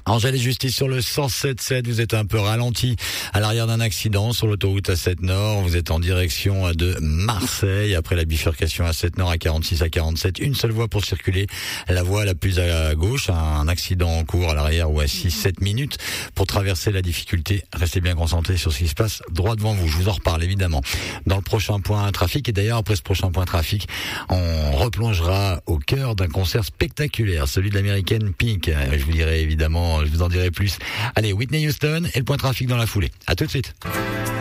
Angèle et Justice sur le 107.7, vous êtes un peu ralenti à l'arrière d'un accident sur l'autoroute A7 Nord, vous êtes en direction de Marseille, après la bifurcation A7 Nord à 46 à 47, une seule voie pour circuler, la voie la plus à gauche, un accident en cours à l'arrière ou à 6-7 minutes pour traverser la difficulté, restez bien concentrés sur ce qui se passe droit devant vous, je vous en reparle évidemment dans le prochain point trafic, et d'ailleurs après ce prochain point trafic, on replongera au cœur d'un concert spectaculaire, celui de l'américaine Pink, je vous en dirai plus. Allez, Whitney Houston et le point trafic dans la foulée. À tout de suite.